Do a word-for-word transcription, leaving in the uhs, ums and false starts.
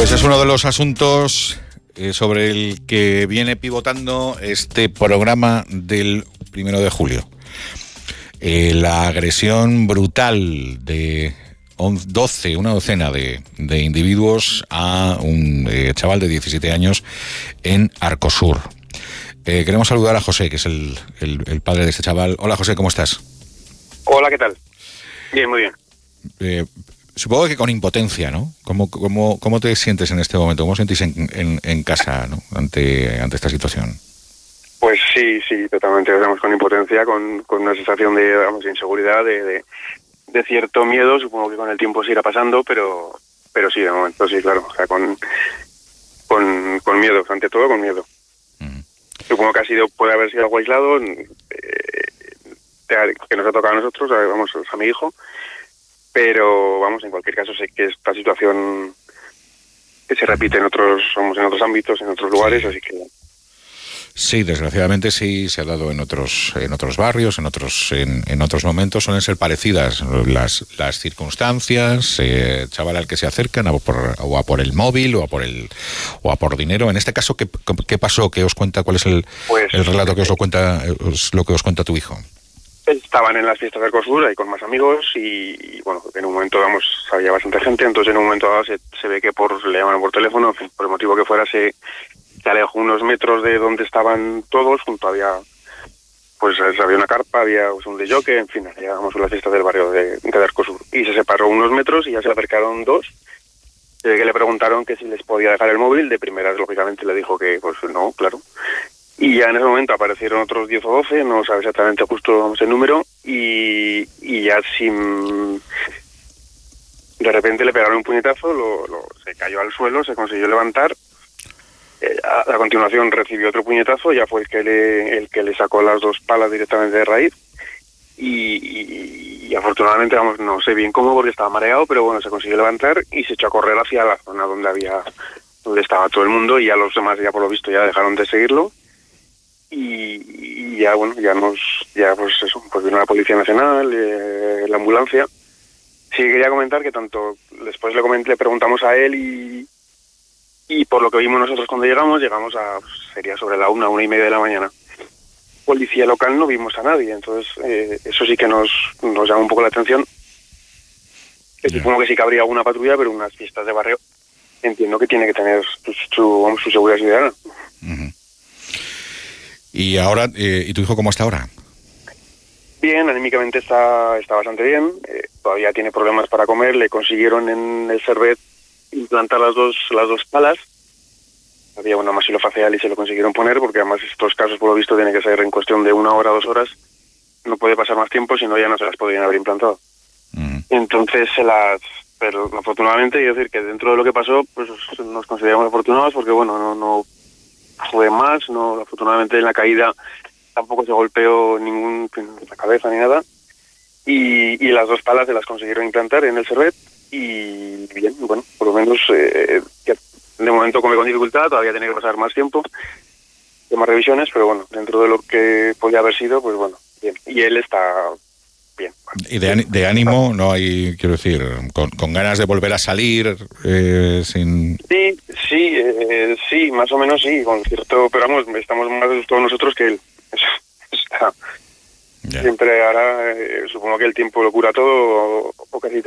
Pues es uno de los asuntos eh, sobre el que viene pivotando este programa del primero de julio. Eh, la agresión brutal de doce, una docena de, de individuos a un eh, chaval de diecisiete años en Arcosur. Eh, queremos saludar a José, que es el, el, el padre de este chaval. Hola, José, ¿cómo estás? Hola, ¿qué tal? Bien, muy bien. Eh, supongo que con impotencia, ¿no? ¿Cómo, cómo, cómo te sientes en este momento? ¿Cómo sentís en, en, en casa, ¿no? ante, ante esta situación? Pues sí, sí, totalmente. Estamos con impotencia, con, con una sensación de, digamos, inseguridad, de, de, de cierto miedo. Supongo que con el tiempo se irá pasando, pero pero sí, de momento sí, claro. O sea, con, con, con miedo, ante todo con miedo. Mm. Supongo que ha sido, puede haber sido algo aislado, eh, que nos ha tocado a nosotros, vamos, a mi hijo. Pero vamos, en cualquier caso sé que esta situación que se repite en otros, vamos, en otros ámbitos, en otros lugares, sí. Así que sí, desgraciadamente sí se ha dado en otros en otros barrios, en otros en, en otros momentos. Suelen ser parecidas las las circunstancias, eh, chaval al que se acercan a por, o a por el móvil o a por el o a por dinero. En este caso, ¿qué, qué pasó? ¿Qué os cuenta? ¿Cuál es el, pues, el relato que os lo cuenta os, lo que os cuenta tu hijo? Estaban en las fiestas de Arcosur ahí con más amigos y, y bueno, en un momento, vamos, había bastante gente, entonces en un momento dado se, se ve que por le llaman por teléfono, en fin, por el motivo que fuera, se, se alejó unos metros de donde estaban todos, junto había, pues había una carpa, había pues, un disjockey, en fin, llegamos a las fiestas del barrio de, de Arcosur y se separó unos metros y ya se acercaron dos, se ve que le preguntaron que si les podía dejar el móvil, de primeras lógicamente le dijo que pues no, claro. Y ya en ese momento aparecieron otros diez o doce, no sabe exactamente justo ese número, y, y ya sin... De repente le pegaron un puñetazo, lo, lo, se cayó al suelo, se consiguió levantar, eh, a, a continuación recibió otro puñetazo, ya fue el que le, el que le sacó las dos palas directamente de raíz, y, y, y afortunadamente, vamos, no sé bien cómo porque estaba mareado, pero bueno, se consiguió levantar y se echó a correr hacia la zona donde había, donde estaba todo el mundo, y ya los demás ya por lo visto ya dejaron de seguirlo. Y, y ya bueno ya nos ya pues eso pues vino la Policía Nacional, eh, la ambulancia. Sí quería comentar que tanto después le comenté, le preguntamos a él y y por lo que vimos nosotros cuando llegamos llegamos a pues, sería sobre la una una y media de la mañana. Policía local no vimos a nadie, entonces eh, eso sí que nos nos llama un poco la atención. Que yeah. Supongo que sí que habría alguna patrulla, pero unas fiestas de barrio entiendo que tiene que tener su su, vamos, su seguridad ciudadana. Uh-huh. Y ahora, eh, ¿y tu hijo cómo está ahora? Bien, anímicamente está está bastante bien. Eh, todavía tiene problemas para comer. Le consiguieron en el Servet implantar las dos las dos palas. Había una maxilofacial y se lo consiguieron poner, porque además estos casos, por lo visto, tiene que ser en cuestión de una hora, dos horas. No puede pasar más tiempo, si no ya no se las podrían haber implantado. Mm. Entonces se las... Pero afortunadamente, quiero decir que dentro de lo que pasó, pues nos consideramos afortunados, porque bueno, no... no fue más, no, afortunadamente en la caída tampoco se golpeó ningún en la cabeza ni nada, y, y las dos palas se las consiguieron implantar en el Servet y bien, bueno, por lo menos eh, que de momento come con dificultad, todavía tiene que pasar más tiempo, de más revisiones, pero bueno, dentro de lo que podía haber sido, pues bueno, bien, y él está bien. Y de, de ánimo no hay, quiero decir, con, con ganas de volver a salir, eh, sin... Sí, sí, eh, sí, más o menos sí, con cierto, pero vamos, estamos más asustados nosotros que él. Está, yeah. Siempre ahora, eh, supongo que el tiempo lo cura todo, o, o casi todo.